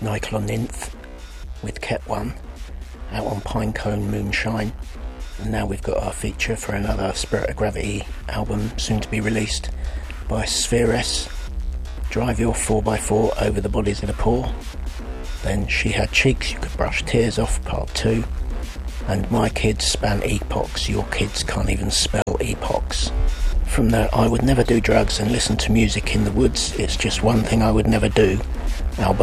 Nyclon Nymph with Ket One out on Pinecone Moonshine, and now we've got our feature for another Spirit of Gravity album soon to be released by Spheres. Drive Your 4x4 Over the Bodies of the Poor. Then She Had Cheeks You Could Brush Tears Off Part 2, and My Kids Span Epochs, Your Kids Can't Even Spell Epochs. From the I Would Never Do Drugs and Listen to Music in the Woods, It's Just One Thing I Would Never Do album.